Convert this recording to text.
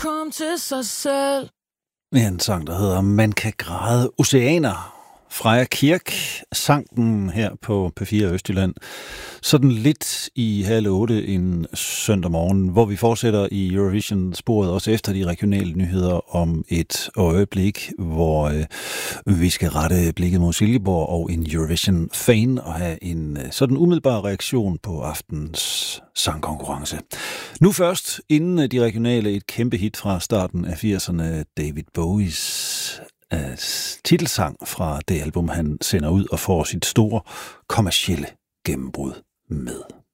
kom til sig selv. En sang, der hedder Man kan græde oceaner. Freja Kirk sang den her på P4 Østjylland. Sådan lidt i 7:30 en søndag morgen, hvor vi fortsætter i Eurovision-sporet, også efter de regionale nyheder om et øjeblik, hvor vi skal rette blikket mod Silkeborg og en Eurovision-fan og have en sådan umiddelbar reaktion på aftens sangkonkurrence. Nu først, inden de regionale, et kæmpe hit fra starten af 80'erne, David Bowies titelsang fra det album, han sender ud og får sit store kommercielle gennembrud med.